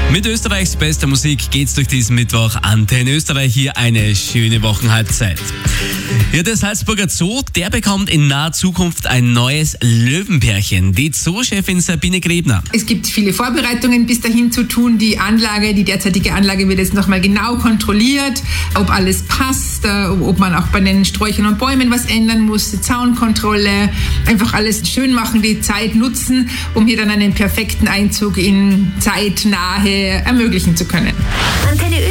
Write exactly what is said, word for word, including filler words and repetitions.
Mit Österreichs bester Musik geht's durch diesen Mittwoch. Antenne Österreich, hier eine schöne Wochenhalbzeit. Ja, der Salzburger Zoo, der bekommt in naher Zukunft ein neues Löwenpärchen. Die Zoo-Chefin Sabine Grebner. Es gibt viele Vorbereitungen bis dahin zu tun. Die Anlage, die derzeitige Anlage wird jetzt nochmal genau kontrolliert, ob alles passt, ob man auch bei den Sträuchern und Bäumen was ändern muss, die Zaunkontrolle, einfach alles schön machen, die Zeit nutzen, um hier dann einen perfekten Einzug in zeitnahe ermöglichen zu können. Antenne